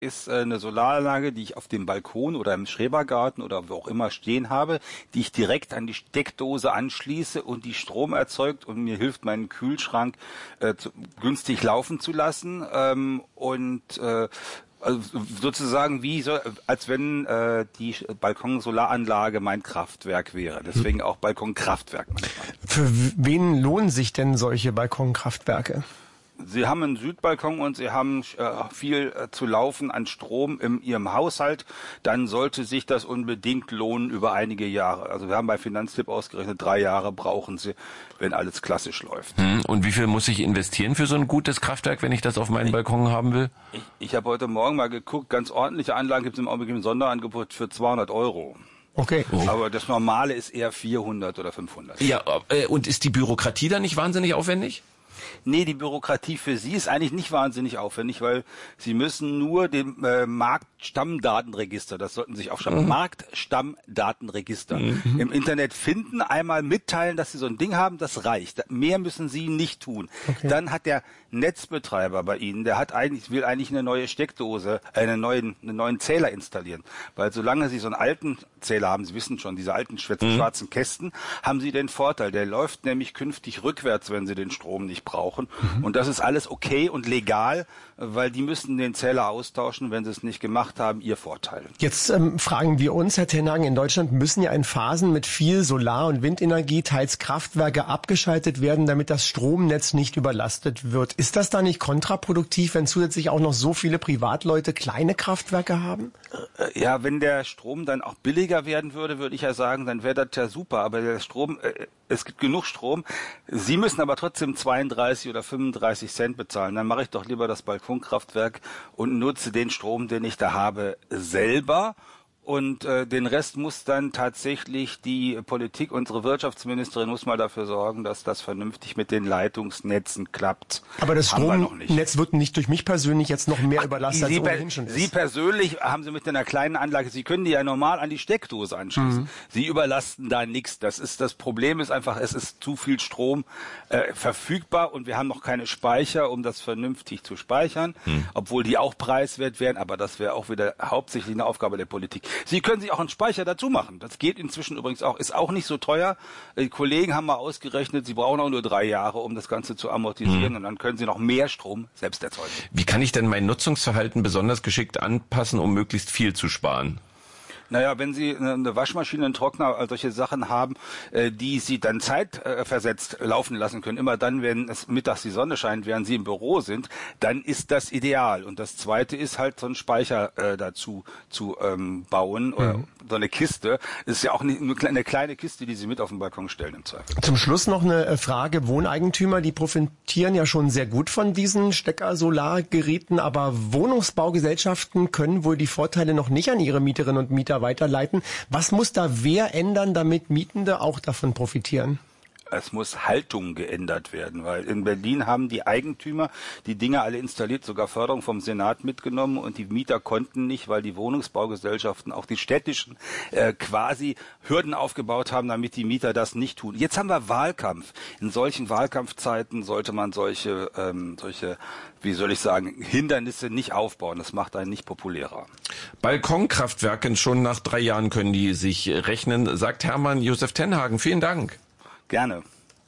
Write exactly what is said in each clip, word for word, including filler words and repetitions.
ist eine Solaranlage, die ich auf dem Balkon oder im Schrebergarten oder wo auch immer stehen habe, die ich direkt an die Steckdose anschließe und die Strom erzeugt und mir hilft, meinen Kühlschrank äh, zu, günstig laufen zu lassen. Ähm, und äh, also sozusagen wie so, als wenn äh, die Balkonsolaranlage mein Kraftwerk wäre. Deswegen auch Balkonkraftwerk manchmal. Für wen lohnen sich denn solche Balkonkraftwerke? Sie haben einen Südbalkon und Sie haben äh, viel äh, zu laufen an Strom in Ihrem Haushalt, dann sollte sich das unbedingt lohnen über einige Jahre. Also wir haben bei Finanztipp ausgerechnet, drei Jahre brauchen Sie, wenn alles klassisch läuft. Hm, und wie viel muss ich investieren für so ein gutes Kraftwerk, wenn ich das auf meinem ich, Balkon haben will? Ich, ich habe heute Morgen mal geguckt, ganz ordentliche Anlagen gibt es im Augenblick im Sonderangebot für zweihundert Euro. Okay. Oh. Aber das Normale ist eher vierhundert oder fünfhundert. Ja, äh, und ist die Bürokratie da nicht wahnsinnig aufwendig? Nee, die Bürokratie für Sie ist eigentlich nicht wahnsinnig aufwendig, weil Sie müssen nur dem äh, Marktstammdatenregister, das sollten Sie sich aufschreiben, mhm. Marktstammdatenregister mhm. im Internet finden, einmal mitteilen, dass Sie so ein Ding haben, das reicht. Mehr müssen Sie nicht tun. Okay. Dann hat der Netzbetreiber bei Ihnen, der hat eigentlich, will eigentlich eine neue Steckdose, äh, einen neuen, einen neuen Zähler installieren. Weil solange Sie so einen alten Zähler haben, Sie wissen schon, diese alten schwarzen, mhm. schwarzen Kästen, haben Sie den Vorteil, der läuft nämlich künftig rückwärts, wenn Sie den Strom nicht brauchen. Mhm. Und das ist alles okay und legal, weil die müssen den Zähler austauschen, wenn sie es nicht gemacht haben, ihr Vorteil. Jetzt ähm, fragen wir uns, Herr Tenhagen, in Deutschland müssen ja in Phasen mit viel Solar- und Windenergie teils Kraftwerke abgeschaltet werden, damit das Stromnetz nicht überlastet wird. Ist das da nicht kontraproduktiv, wenn zusätzlich auch noch so viele Privatleute kleine Kraftwerke haben? Ja, wenn der Strom dann auch billiger werden würde, würde ich ja sagen, dann wäre das ja super. Aber der Strom, äh, es gibt genug Strom. Sie müssen aber trotzdem zweiunddreißig oder fünfunddreißig Cent bezahlen. Dann mache ich doch lieber das Balkonkraftwerk und nutze den Strom, den ich da habe, selber. Und äh, den Rest muss dann tatsächlich die Politik, unsere Wirtschaftsministerin muss mal dafür sorgen, dass das vernünftig mit den Leitungsnetzen klappt. Aber das Stromnetz wird nicht durch mich persönlich jetzt noch mehr Ach, überlastet, als Sie, ohnehin schon ist. Sie persönlich haben Sie mit einer kleinen Anlage, Sie können die ja normal an die Steckdose anschließen. Mhm. Sie überlasten da nichts. Das ist das Problem ist einfach, es ist zu viel Strom äh, verfügbar und wir haben noch keine Speicher, um das vernünftig zu speichern, mhm. obwohl die auch preiswert wären. Aber das wäre auch wieder hauptsächlich eine Aufgabe der Politik. Sie können sich auch einen Speicher dazu machen. Das geht inzwischen übrigens auch. Ist auch nicht so teuer. Die Kollegen haben mal ausgerechnet, sie brauchen auch nur drei Jahre, um das Ganze zu amortisieren. Mhm. Und dann können sie noch mehr Strom selbst erzeugen. Wie kann ich denn mein Nutzungsverhalten besonders geschickt anpassen, um möglichst viel zu sparen? Naja, wenn Sie eine Waschmaschine, einen Trockner, all solche Sachen haben, die Sie dann zeitversetzt laufen lassen können, immer dann, wenn es mittags die Sonne scheint, während Sie im Büro sind, dann ist das ideal. Und das Zweite ist halt so einen Speicher äh, dazu zu ähm, bauen oder mhm. so eine Kiste. Das ist ja auch eine kleine Kiste, die Sie mit auf den Balkon stellen im Zweifel. Zum Schluss noch eine Frage. Wohneigentümer, die profitieren ja schon sehr gut von diesen Stecker-Solargeräten, aber Wohnungsbaugesellschaften können wohl die Vorteile noch nicht an ihre Mieterinnen und Mieter weiterleiten. Was muss da wer ändern, damit Mietende auch davon profitieren? Es muss Haltung geändert werden, weil in Berlin haben die Eigentümer die Dinge alle installiert, sogar Förderung vom Senat mitgenommen und die Mieter konnten nicht, weil die Wohnungsbaugesellschaften, auch die städtischen, äh, quasi Hürden aufgebaut haben, damit die Mieter das nicht tun. Jetzt haben wir Wahlkampf. In solchen Wahlkampfzeiten sollte man solche, ähm, solche, wie soll ich sagen, Hindernisse nicht aufbauen. Das macht einen nicht populärer. Balkonkraftwerken schon nach drei Jahren können die sich rechnen, sagt Hermann Josef Tenhagen. Vielen Dank. Gerne.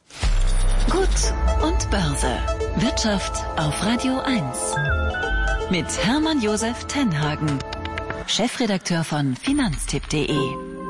Gut und Börse. Wirtschaft auf Radio eins. Mit Hermann Josef Tenhagen, Chefredakteur von Finanztipp punkt de.